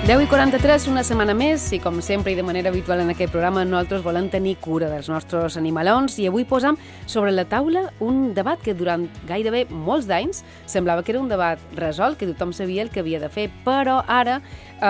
10:43, una setmana més, i com sempre i de manera habitual en aquest programa, nosaltres volem tenir cura dels nostres animalons i avui posam sobre la taula un debat que durant gairebé molts d'anys semblava que era un debat resolt, que tothom sabia el que havia de fer, però ara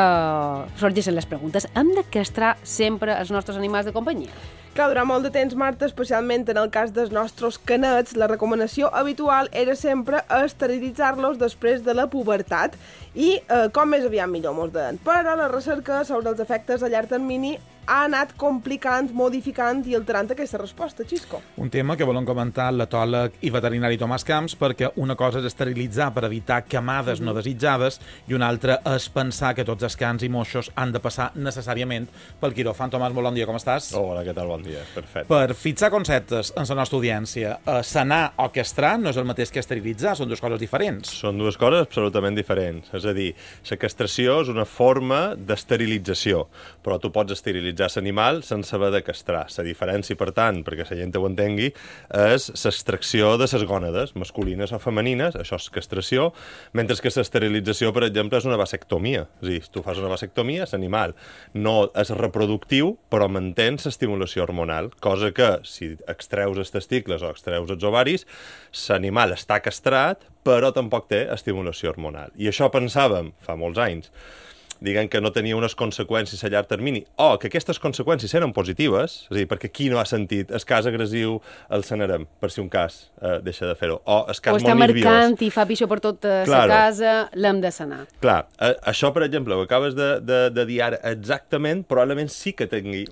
sorgeixen les preguntes. Hem de castrar sempre els nostres animals de companyia? Clar, durant molt de temps, Marta, especialment en el cas dels nostres canets, la recomanació habitual era sempre esterilitzar-los després de la pubertat i com més aviat millor, molts deien. Però la recerca sobre els efectes a llarg termini ha anat complicant, modificant i alterant aquesta resposta, Xisco. Un tema que volem comentar l'etòleg i veterinari Tomàs Camps, perquè una cosa és esterilitzar per evitar camades no desitjades i una altra és pensar que tots els cans i moixos han de passar necessàriament pel quiròfan. Tomàs, molt bon dia, com estàs? Hola, què tal? Bon dia, perfecte. Per fixar conceptes en la nostra audiència, sanar o castrar no és el mateix que esterilitzar, són dues coses diferents. Són dues coses absolutament diferents. És a dir, la castració és una forma d'esterilització, però tu pots esterilitzar l'animal sense haver de castrar. La diferència, per tant, perquè la gent ho entengui, és l'extracció de les gònades, masculines o femenines, això és castració, mentre que l'esterilització, per exemple, és una vasectomia. És a dir, tu fas una vasectomia, l'animal no és reproductiu, però mantén l'estimulació hormonal, cosa que, si extreus els testicles o extreus els ovaris, l'animal està castrat, però tampoc té estimulació hormonal. I això pensàvem fa molts anys, diguem que no tenia unes conseqüències a llarg termini, o que aquestes conseqüències eren positives, és a dir, perquè qui no ha sentit el cas agressiu el sanarem, per si un cas deixa de fer-ho, o el cas molt nerviós. O està marcant i fa pixó per tota la casa, l'hem de sanar. Clar, això, per exemple, ho acabes de dir ara exactament, probablement sí que tingui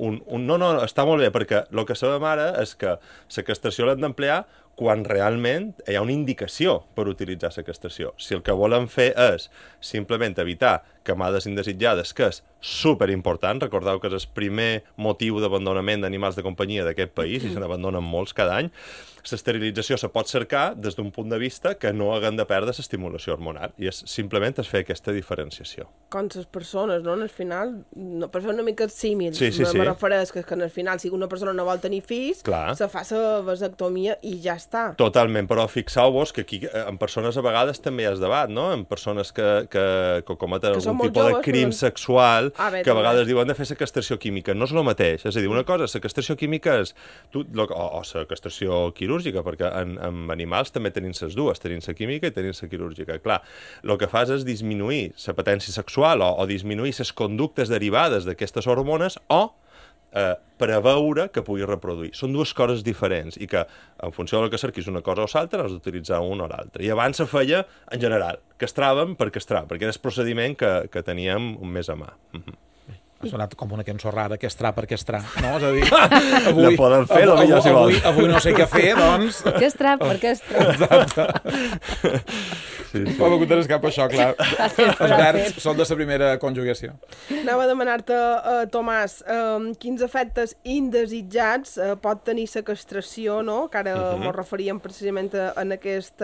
No, està molt bé, perquè el que sabem ara és que la castració l'hem d'emplear quan realment hi ha una indicació per utilitzar la castració. Si el que volen fer és simplement evitar camades indesitjades, que és superimportant, recordeu que és el primer motiu d'abandonament d'animals de companyia d'aquest país, i se n'abandonen molts cada any, l'esterilització se pot cercar des d'un punt de vista que no haguem de perdre l'estimulació hormonal, i simplement és fer aquesta diferenciació. Com les persones, no? Al final, per fer una mica el símil, sí. me refereix que al final, si una persona no vol tenir fills, se fa la vasectomia i ja està. Totalment, però fixeu-vos que aquí en persones a vegades també hi ha debat, no? En persones que cometen algun tipus de crim sexual, que a vegades diuen de fer la castració química. No és el mateix. És a dir, una cosa, la castració química és... o la castració quirúrgica, perquè en animals també tenim les dues, tenim la química i tenim la quirúrgica. Clar, el que fas és disminuir la potència sexual o disminuir les conductes derivades d'aquestes hormones o preveure que pugui reproduir. Són dues coses diferents i que, en funció del que cerquis una cosa o l'altra, has d'utilitzar una o l'altra. I abans se feia, en general, castràvem per castrar, perquè era el procediment que teníem més a mà. Ha sonat com una cançó rara, castrar per castrar, no? És a dir, avui... La poden fer, millor si vols. Avui no sé què fer, doncs... Castrar per castrar. Exacte. Sí. Home, comptes cap això, clar. Els verbs són de la primera conjugació. Anava a demanar-te, Tomàs, quins efectes indesitjats pot tenir la castració, no? Que ara ens referíem precisament en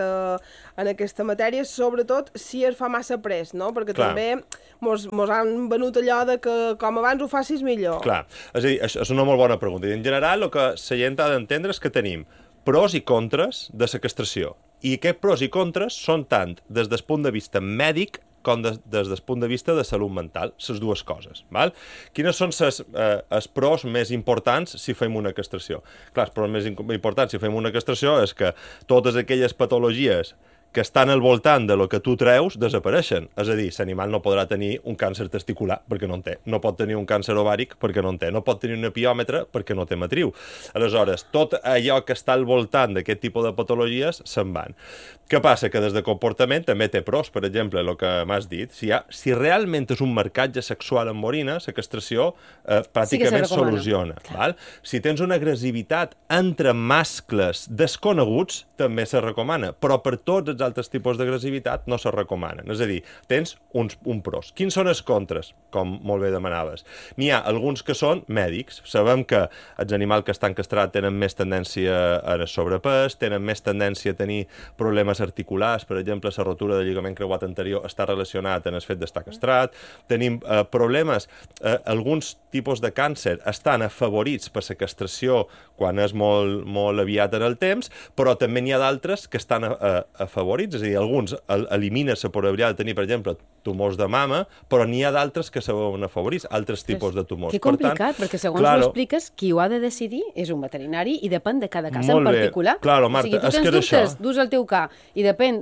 aquesta matèria, sobretot si es fa massa pres, no? Perquè també mos han venut allò de que com abans ho facis millor. Clar, és a dir, és una molt bona pregunta. I en general el que la gent ha d'entendre és que tenim pros i contres de la castració. I aquests pros i contres són tant des del punt de vista mèdic com des del punt de vista de salut mental, les dues coses. Val? Quines són els pros més importants si fem una castració? Clar, els pros més importants si fem una castració és que totes aquelles patologies que estan al voltant de lo que tu treus desapareixen. És a dir, l'animal no podrà tenir un càncer testicular perquè no en té, no pot tenir un càncer ovàric perquè no en té, no pot tenir un epiòmetre perquè no té matriu. Aleshores, tot allò que està al voltant d'aquest tipus de patologies se'n van. Què passa? Que des de comportament també té pros. Per exemple, el que m'has dit, si realment és un marcatge sexual amb orina, la castració pràcticament soluciona. Val? Si tens una agressivitat entre mascles desconeguts, també se recomana, però per tots els altres tipus d'agressivitat no se recomanen. És a dir, tens un pros. Quins són els contres? Com molt bé demanaves. N'hi ha alguns que són mèdics. Sabem que els animals que estan castrats tenen més tendència a sobrepès, tenen més tendència a tenir problemes articulars, per exemple, la rotura del lligament creuat anterior està relacionat amb el fet d'estar castrat. Tenim problemes, alguns tipus de càncer estan afavorits per la castració quan és molt aviat en el temps, però també n'hi ha d'altres que estan afavorits, és a dir, alguns eliminen la probabilitat de tenir, per exemple, tumors de mama, però n'hi ha d'altres que se veuen afavorits, altres tipus de tumors. Que complicat, perquè segons ho expliques, qui ho ha de decidir és un veterinari i depèn de cada cas en particular. Claro, Marta, o sigui, tu tens dubtes, dus el teu ca, i depèn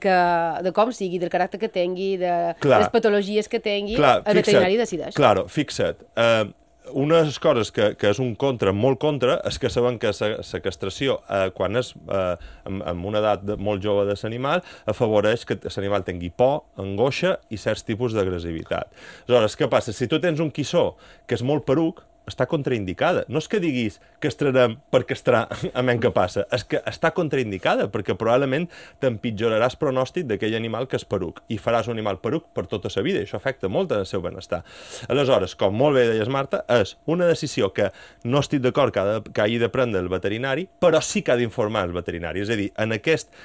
de com sigui, del caràcter que tingui, de les patologies que tingui, el veterinari decideix. Claro, fixa't. Una de les coses que és un contra, molt contra, és que sabem que la castració, quan és amb una edat molt jove de l'animal, afavoreix que l'animal tingui por, angoixa i certs tipus d'agressivitat. Aleshores, què passa? Si tu tens un quissó que és molt peruc, està contraindicada. No és que diguis castrarem per castrar a menys que passa, és que està contraindicada, perquè probablement t'empitjoraràs pronòstic d'aquell animal que és peruc, i faràs un animal peruc per tota la vida, i això afecta molt el seu benestar. Aleshores, com molt bé deies, Marta, és una decisió que no estic d'acord que hagi de prendre el veterinari, però sí que ha d'informar el veterinari. És a dir, en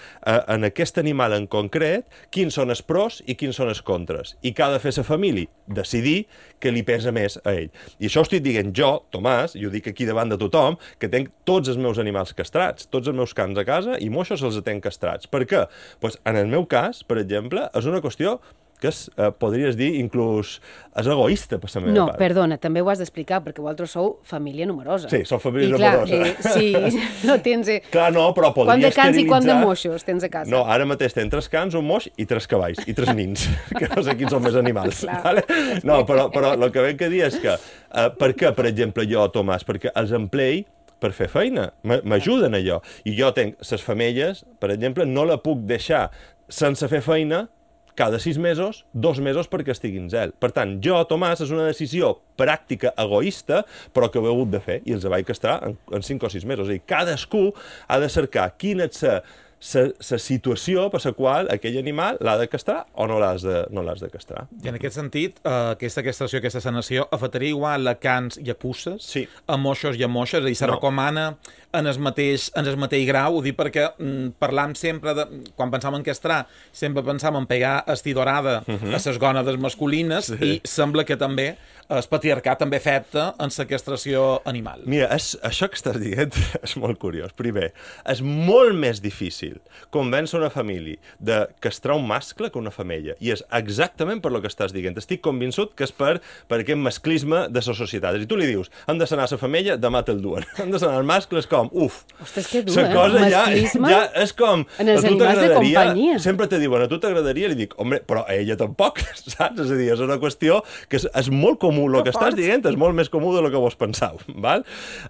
aquest animal en concret, quins són els pros i quins són els contres. I què ha de fer la família? Decidir què li pesa més a ell. I això ho estic dient jo, Tomàs, i ho dic aquí davant de tothom, que tenc tots els meus animals castrats, tots els meus cans a casa, i moixos els tenc castrats. Per què? Pues, en el meu cas, per exemple, és una qüestió que podries dir inclús és egoista per la meva part. No, perdona, també ho has d'explicar, perquè vosaltres sou família numerosa. Sí, sou família numerosa. Sí, no tens... Clar, no, però podries quant de cans i quant de moixos tens a casa? No, ara mateix tens 3 cans, un moix i 3 cavalls, i 3 nins, que no sé quins són més animals. Vale? No, però el que venc a dir és que, per què, per exemple, jo, Tomàs, perquè els emplei per fer feina, m'ajuden allò. I jo tenc les femelles, per exemple, no la puc deixar sense fer feina cada 6 mesos, 2 mesos perquè estigui en zel. Per tant, jo, Tomàs, és una decisió pràctica, egoista, però que ho he hagut de fer, i els vaig castrar en 5 o 6 mesos. És a dir, cadascú ha de cercar quina és la situació per la qual aquell animal l'ha de castrar o no l'has de castrar. I en aquest sentit, aquesta castració, aquesta sanació, afectaria igual a cans i a puces, sí, a moixos i a moixes? És a dir, se recomana en el mateix grau? Ho dic perquè parlam sempre, quan pensàvem en castrar, sempre pensàvem en pegar estidorada a les gònades masculines, i sembla que també el patriarcat també afecta en la castració animal. Mira, això que estàs dient és molt curiós. Primer, és molt més difícil convèncer una família de castrar un mascle que una femella. I és exactament per lo que estàs dient. Estic convençut que és per aquest masclisme de la societat. Si tu li dius, hem de sanar la femella, demà te'l duen. Hem de sanar el mascle, és com, ostres, que dur, masclisme? Ja és com, en els animals de companyia. Sempre te diuen, a tu t'agradaria? Li dic, home, però a ella tampoc, saps? És a dir, és una qüestió que és molt comú. El que estàs dient és molt més comú del que vos pensau, val?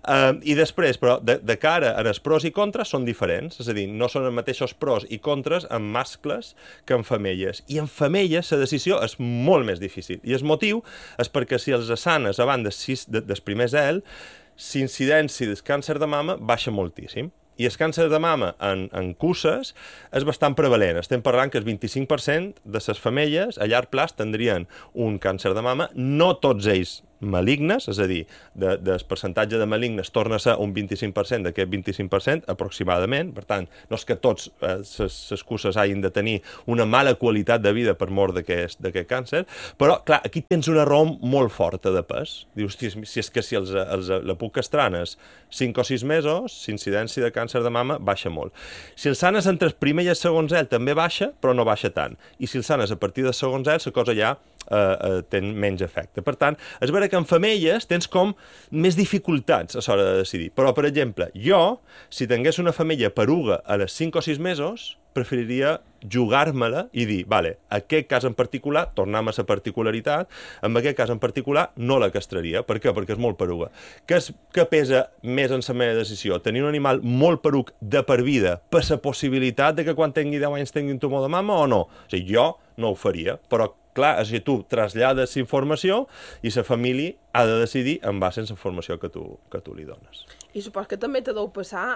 I després, però, de cara als pros i contres són diferents. És a dir, no són els mateixos pros i contres en mascles que en femelles. I en femelles la decisió és molt més difícil. I el motiu és perquè si els sanes abans del primer zel, l'incidència del càncer de mama baixa moltíssim. I el càncer de mama en cusses és bastant prevalent. Estem parlant que el 25% de les femelles a llarg plaç tindrien un càncer de mama, no tots ells malignes, és a dir, del percentatge de malignes torna a ser un 25% d'aquest 25% aproximadament. Per tant, no és que tots les cusses hagin de tenir una mala qualitat de vida per mort d'aquest càncer, però, clar, aquí tens una raó molt forta de pes. Dius, si és que si la puc castrar en 5 o 6 mesos, l'incidència de càncer de mama baixa molt. Si el sanes entre el primer i el segon zel també baixa, però no baixa tant. I si el sanes a partir del segon zel, la cosa ja té menys efecte. Per tant, és vera que en femelles tens com més dificultats a l'hora de decidir. Però, per exemple, jo, si tingués una femella peruga a les 5 o 6 mesos, preferiria jugar-me-la i dir, vale, aquest cas en particular, tornem a la particularitat, en aquest cas en particular no la castraria. Per què? Perquè és molt peruga. Què pesa més en la meva decisió? Tenir un animal molt peruc de per vida per la possibilitat de que quan tingui 10 anys tingui un tumor de mama o no? O sigui, jo no ho faria, però clar, si tu trasllades informació i la família ha de decidir en base a la informació que tu li dones. I supos que també te deu passar,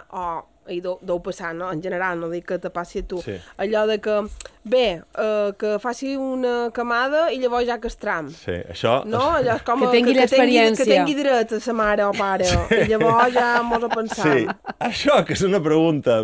deu passar, no? En general, no dic que te passi a tu, sí, allò de que, bé, que faci una camada i llavors ja castram. Sí, això... No? Allò és com que tingui l'experiència. Que tingui dret a sa mare o pare, sí, i llavors ja mos ho pensam. Sí, això que és una pregunta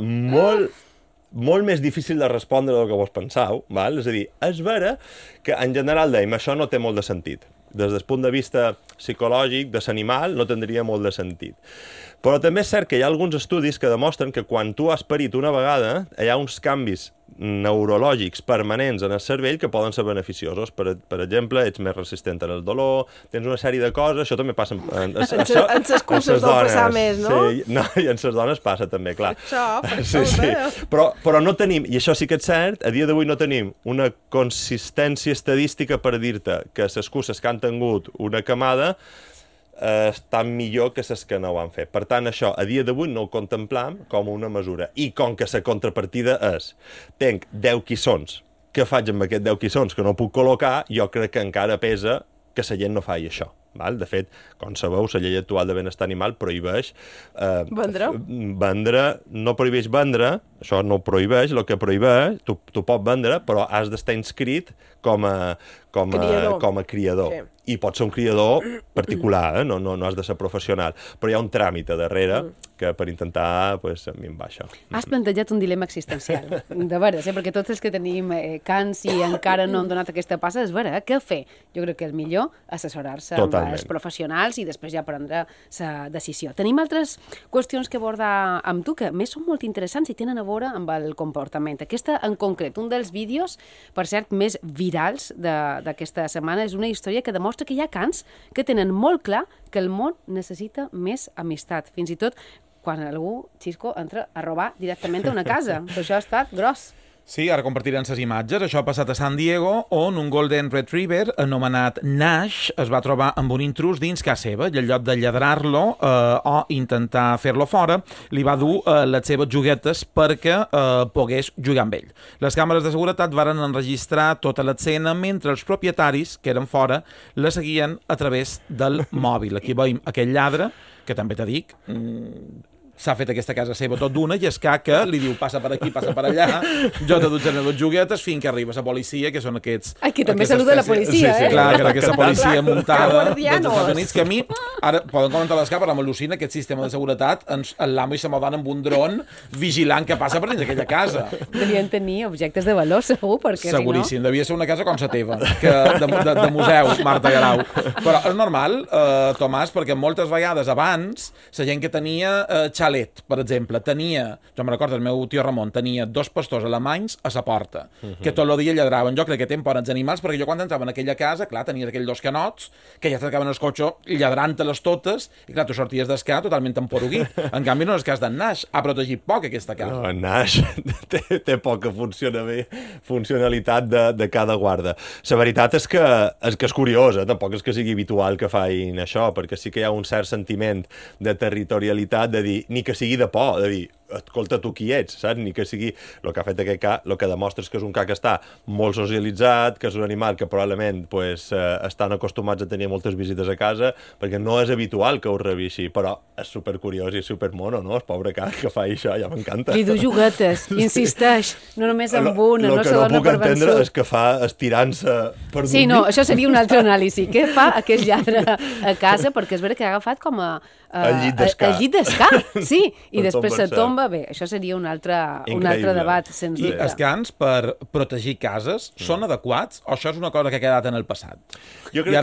molt més difícil de respondre del que vos pensau, val? És a dir, és vera que en general deim, això no té molt de sentit. Des del punt de vista psicològic de l'animal no tindria molt de sentit. Però també és cert que hi ha alguns estudis que demostren que quan tu has parit una vegada hi ha uns canvis neurològics permanents en el cervell que poden ser beneficiosos. Per exemple, ets més resistent al dolor, tens una sèrie de coses, això també passa... En les curses del passar més, no? Sí, no, i en les dones passa també, clar. Això, sí. Però no tenim, i això sí que és cert, a dia d'avui no tenim una consistència estadística per dir-te que les curses que han tingut una camada estan millor que les que no ho han fet. Per tant, això, a dia d'avui no ho contemplam com una mesura. I com que la contrapartida és tenc 10 quissons, què faig amb aquests 10 quissons que no puc col·locar, jo crec que encara pesa que la gent no faci això. Val? De fet, com sabeu, la llei actual de benestar animal prohibeix... vendre, no prohibeix vendre, això no ho prohibeix, el que prohibeix, tu pots vendre, però has d'estar inscrit com a criador. Sí. I pot ser un criador particular, no has de ser professional. Però hi ha un tràmit a darrere que per intentar, pues, a mi em va això. Has plantejat un dilema existencial, de veres, perquè tots els que tenim cans i encara no han donat aquesta passa, és vera, què fer? Jo crec que el millor assessorar-se amb els professionals i després ja prendre la decisió. Tenim altres qüestions que abordar amb tu, que més són molt interessants i tenen a veure amb el comportament. Aquesta, en concret, un dels vídeos, per cert, més virals d'aquesta setmana, és una història que demostra que hi ha cans que tenen molt clar que el món necessita més amistat. Fins i tot quan algú, Xisco, entra a robar directament a una casa. Això ha estat gros. Sí, ara compartirem les imatges. Això ha passat a San Diego, on un Golden Retriever anomenat Nash es va trobar amb un intrús dins casa seva i en lloc de lladrar-lo o intentar fer-lo fora, li va dur les seves juguetes perquè pogués jugar amb ell. Les càmeres de seguretat varen enregistrar tota l'escena mentre els propietaris, que eren fora, la seguien a través del mòbil. Aquí veiem aquell lladre, que també te dic... s'ha fet aquesta casa seva tot d'una i que li diu passa per aquí, passa per allà, jo te dutxen les joguetes fins que arriba la policia, que són aquests... Ai, que també saluda la policia, sí, clar, que aquesta policia muntada dels Estats Units, que a mi, ara poden comentar les capes, m'al·lucina aquest sistema de seguretat, l'amo i se m'ho donen amb un dron vigilant que passa per dins aquella casa. Devien tenir objectes de valor, segur, perquè seguríssim, si no... devia ser una casa com la teva, de museu, Marta Garau. Però és normal, Tomàs, perquè moltes vegades abans, la gent que tenia xalet, per exemple, jo me recordo, el meu tio Ramon tenia 2 pastors alemanys a la porta, que tot el dia lladraven. Jo crec que tenen por als animals, perquè jo quan entrava en aquella casa, clar, tenies aquells 2 canots, que ja t'acaben el cotxe lladrant-te-les totes, i clar, tu sorties d'escar totalment emporuguit. En canvi, no és el cas d'en Nash, ha protegit poc aquesta casa. No, en Nash té poca funcionalitat de cada guarda. La veritat és que és curiosa, tampoc és que sigui habitual que facin això, perquè sí que hi ha un cert sentiment de territorialitat, de dir, ni que sigui de por, de dir, escolta, tu qui ets, saps? Ni que sigui... El que ha fet aquest ca, el que demostra és que és un ca que està molt socialitzat, que és un animal que probablement estan acostumats a tenir moltes visites a casa, perquè no és habitual que ho rebi així, però és supercuriós i supermono, no? El pobre ca que fa això, ja m'encanta. Li du juguetes, insisteix, no només amb una, no se dona per vençut. El que no puc entendre és que fa estirant-se per dormir. Sí, no, això seria un altre anàlisi. Què fa aquest lladre a casa? Perquè és vera que ha agafat com a... el llit d'escar. Sí, i després se tomba. Bé, això seria un altre debat, sens dubte. I els cans, per protegir cases, són adequats o això és una cosa que ha quedat en el passat? Jo crec